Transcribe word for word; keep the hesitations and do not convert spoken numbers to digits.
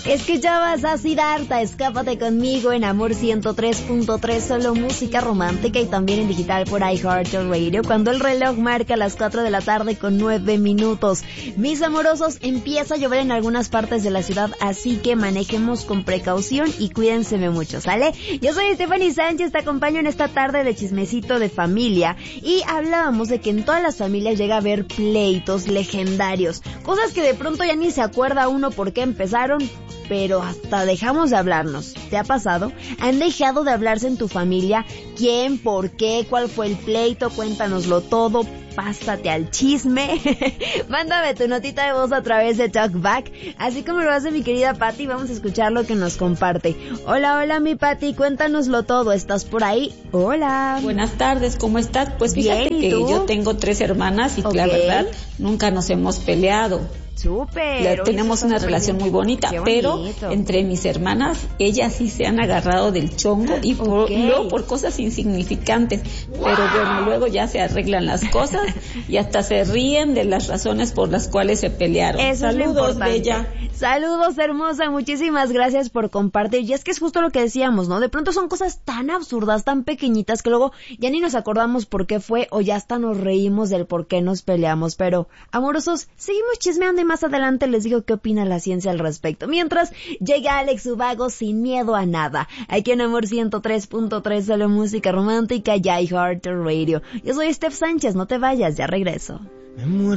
Es que ya vas a Siddhartha, escápate conmigo en Amor ciento tres punto tres, solo música romántica y también en digital por iHeartRadio, cuando el reloj marca las cuatro de la tarde con nueve minutos. Mis amorosos, empieza a llover en algunas partes de la ciudad, así que manejemos con precaución y cuídense mucho, ¿sale? Yo soy Stephanie Sánchez, te acompaño en esta tarde de chismecito de familia y hablábamos de que en todas las familias llega a haber pleitos legendarios, cosas que de pronto ya ni se acuerda uno por qué empezaron, pero hasta dejamos de hablarnos. ¿Te ha pasado? ¿Han dejado de hablarse en tu familia? ¿Quién? ¿Por qué? ¿Cuál fue el pleito? Cuéntanoslo todo. Pásate al chisme. Mándame tu notita de voz a través de TalkBack, así como lo hace mi querida Patti. Vamos a escuchar lo que nos comparte. Hola, hola mi Patti, cuéntanoslo todo. ¿Estás por ahí? Hola. Buenas tardes, ¿cómo estás? Pues fíjate Bien, que tú? yo tengo tres hermanas y okay. la verdad nunca nos hemos peleado. Súper. Tenemos una relación muy bonita, pero entre mis hermanas, ellas sí se han agarrado del chongo y por, okay. luego por cosas insignificantes. Wow. Pero bueno, luego ya se arreglan las cosas y hasta se ríen de las razones por las cuales se pelearon. Eso Saludos, es lo bella. Saludos, hermosa, muchísimas gracias por compartir. Y es que es justo lo que decíamos, ¿no? De pronto son cosas tan absurdas, tan pequeñitas, que luego ya ni nos acordamos por qué fue o ya hasta nos reímos del por qué nos peleamos. Pero, amorosos, seguimos chismeando y más adelante les digo qué opina la ciencia al respecto. Mientras, llega Alex Ubago sin miedo a nada. Aquí en Amor ciento tres punto tres, solo música romántica y iHeartRadio. Yo soy Steph Sánchez, no te vayas, ya regreso.